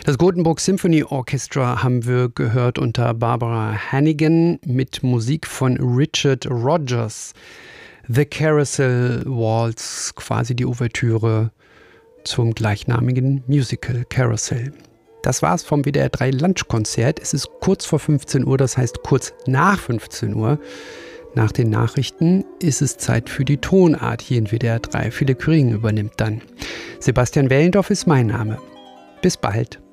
Das Gothenburg Symphony Orchestra haben wir gehört unter Barbara Hannigan mit Musik von Richard Rodgers. The Carousel Waltz, quasi die Ouvertüre zum gleichnamigen Musical Carousel. Das war's vom WDR 3 Lunchkonzert. Es ist kurz vor 15 Uhr, das heißt kurz nach 15 Uhr. Nach den Nachrichten ist es Zeit für die Tonart hier in WDR 3. Philipp Küring übernimmt dann. Sebastian Wellendorf ist mein Name. Bis bald.